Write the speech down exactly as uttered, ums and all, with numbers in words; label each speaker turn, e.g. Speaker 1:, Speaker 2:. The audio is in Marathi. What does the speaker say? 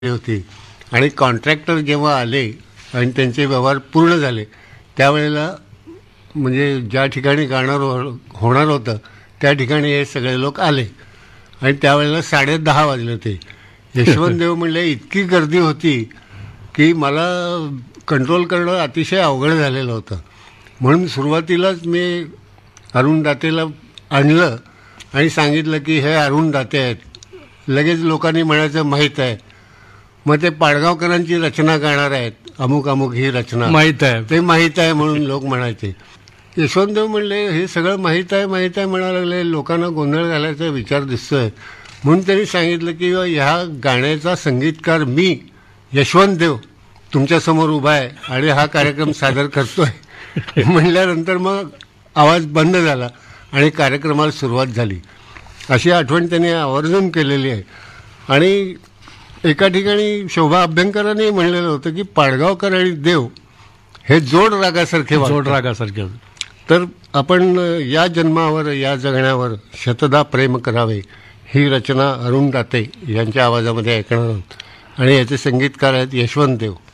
Speaker 1: होती आणि कॉन्ट्रॅक्टर जेव्हा आले आणि त्यांचे व्यवहार पूर्ण झाले त्यावेळेला म्हणजे ज्या ठिकाणी गाणं हो होणार होतं त्या ठिकाणी हे सगळे लोक आले आणि त्यावेळेला साडे दहा वाजले होते. यशवंत देव म्हणले इतकी गर्दी होती की मला कंट्रोल करणं अतिशय अवघड झालेलं होतं. म्हणून सुरुवातीलाच मी अरुण दातेला आणलं आणि सांगितलं की हे अरुण दाते आहेत. लगेच लोकांनी म्हणायचं माहीत आहे. मग ते पाडगावकरांची रचना गाणार आहेत, अमुक अमुक ही रचना
Speaker 2: माहीत आहे,
Speaker 1: ते माहीत आहे म्हणून लोक म्हणायचे. यशवंतदेव म्हणले हे सगळं माहीत आहे माहीत आहे म्हणायला लागले, लोकांना गोंधळ घालायचा विचार दिसतोय. म्हणून त्यांनी सांगितलं की ह्या गाण्याचा संगीतकार मी यशवंत देव तुमच्यासमोर उभा आहे आणि हा कार्यक्रम सादर करतोय. म्हणल्यानंतर मग आवाज बंद झाला आणि कार्यक्रमाला सुरुवात झाली. अशी आठवण त्यांनी आवर्जून केलेली आहे. आणि एका ठिकाणी शोभा अभ्यंकरांनी म्हणलेलं होतं की पाडगावकर आणि देव हे जोड रागासारखे
Speaker 2: जोड रागासारखे.
Speaker 1: तर आपण या जन्मावर या जगण्यावर शतदा प्रेम करावे ही रचना अरुण दाते यांच्या आवाजामध्ये ऐकणार आहोत आणि याचे संगीतकार आहेत यशवंत देव.